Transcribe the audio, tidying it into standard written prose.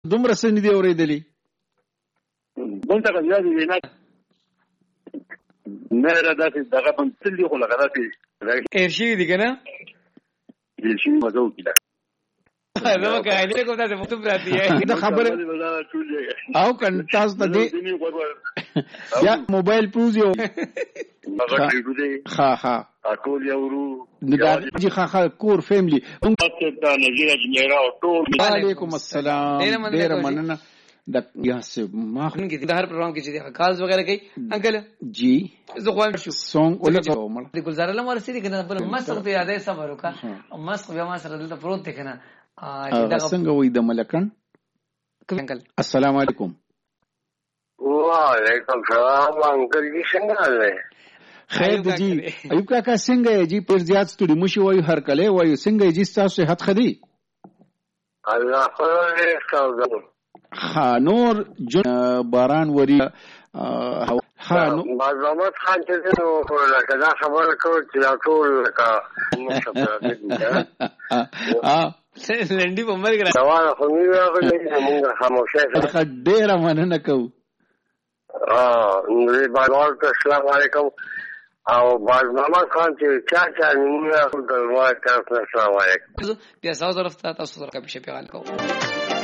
دومره څه نه دي اورېدلي دلته غزا دي نه را داسې دغه په تل دی خو لږه داسې ارشي دي کنه ارشي مزو کیده زه وکړای کوم تاسو مکتوب راځي دا خبره او کن تاسو ته دی یا موبایل پروزیو ها ها ټول یو ورو نګاجي ها کور فیملی دا نجیره جنیرا او ټول وعلیکم السلام ډیر مننه د یاسه ما کې د هر پروګرام کې چې کالز وغیرہ کوي انکل جی زه خو شو سونګ ولګو مړ د ګلزار الله ورسې کنه بل مسخ ته یادې صبر وکا مسخ بیا ما سره دلته پروت دی کنه څنګه وې د ملکن انکل السلام علیکم وعلیکم السلام انکل جی څنګه حال خیر دی ایوب کاکا څنګه جی پر زیات ستړي مشي وای هر کله وای څنګه جی تاسو صحت خدي الله خیر تاسو نور جن باران وری محمد خان چې نو لکه دا خبره کوي چې ټول لکه لنډي په مرګ را دا خو موږ خاموشه ډېر مننه کوو نو بازار ته السلام علیکم او باز محمد خان چې چا نیمه خپل ورته السلام علیکم بیا تاسو طرف ته تاسو سره په شپه حال کوو